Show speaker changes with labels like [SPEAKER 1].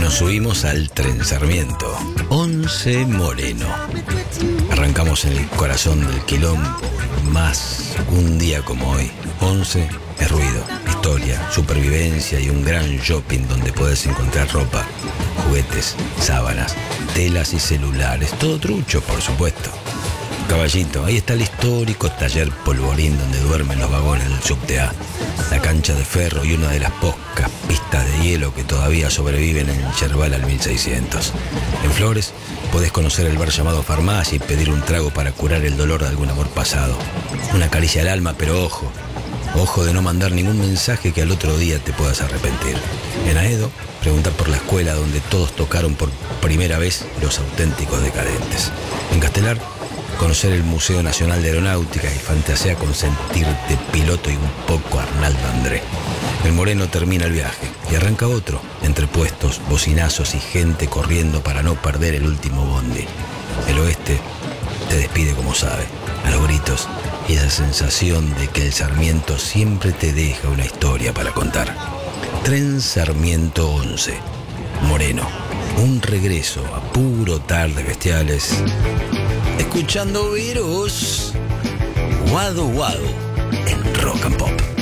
[SPEAKER 1] Nos subimos al tren Sarmiento, 11 Moreno. Arrancamos en el corazón del quilombo, más un día como hoy. 11 es ruido, historia, supervivencia y un gran shopping donde puedes encontrar ropa, juguetes, sábanas, telas y celulares. Todo trucho, por supuesto. Caballito, ahí está el histórico taller Polvorín donde duermen los vagones del subte A, la cancha de ferro y una de las pocas pistas de hielo que todavía sobreviven en el Yerbal al 1600. En Flores podés conocer el bar llamado Farmacia y pedir un trago para curar el dolor de algún amor pasado. Una caricia al alma, pero ojo de no mandar ningún mensaje que al otro día te puedas arrepentir. En Aedo, preguntar por la escuela donde todos tocaron por primera vez Los Auténticos Decadentes. En Castelar, conocer el Museo Nacional de Aeronáutica y fantasea con sentirte piloto y un poco Arnaldo André. El Moreno termina el viaje y arranca otro, entre puestos, bocinazos y gente corriendo para no perder el último bondi. El oeste te despide como sabe, a los gritos y esa sensación de que el Sarmiento siempre te deja una historia para contar. Tren Sarmiento 11, Moreno, un regreso a puro tarde bestiales. Escuchando Virus, Guado Guado en Rock and Pop.